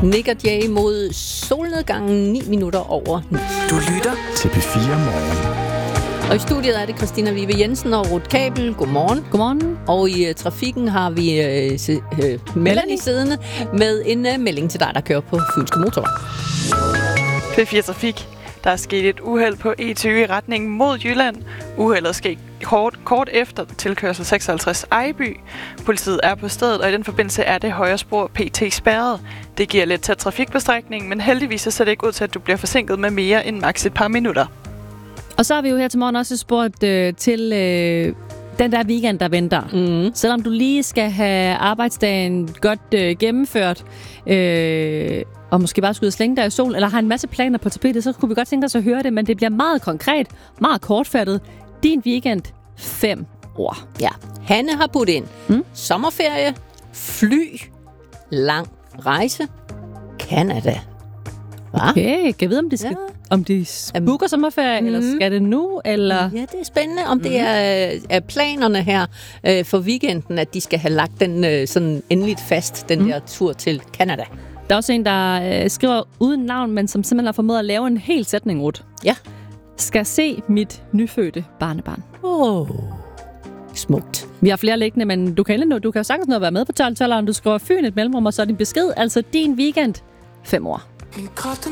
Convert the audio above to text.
Nick og Jay mod solnedgangen 9 minutter over 9. Du lytter til P4 Morgen. Og i studiet er det Christina Vive Jensen og Ruth Kabel. Godmorgen. Godmorgen. Og i trafikken har vi Melanie siddende med en melding til dig, der kører på Fynske Motorvej. P4 Trafik. Der er sket et uheld på E20 i retning mod Jylland. Uheldet skete kort efter tilkørsel 56 Ejby. Politiet er på stedet, og i den forbindelse er det højre spor PT spærret. Det giver lidt tæt trafikbestrækning, men heldigvis ser det ikke ud til, at du bliver forsinket med mere end maks et par minutter. Og så har vi jo her til morgen også spurgt til den der weekend, der venter. Selvom du lige skal have arbejdsdagen godt gennemført, og måske bare skulle slænge dig i sol, eller har en masse planer på tapetet, så kunne vi godt tænke os at høre det, men det bliver meget konkret, meget kortfattet. Din weekend, 5 ord. Ja, Hanne har budt ind. Sommerferie, fly, lang rejse, Canada. Hva? Okay, kan jeg vide, om de booker sommerferie, eller skal det nu, eller? Ja, det er spændende, om det er planerne her for weekenden, at de skal have lagt den sådan endeligt fast, den der tur til Canada. Der er også en, der skriver uden navn, men som simpelthen har formået at lave en hel sætning, Ruth. Ja. Skal se mit nyfødte barnebarn. Smukt. Vi har flere liggende, men du kan jo sagtens nå at være med på 12-12'eren. Du skriver Fyn et mellemrum, og så er din besked, altså din weekend, 5 år. Min kraften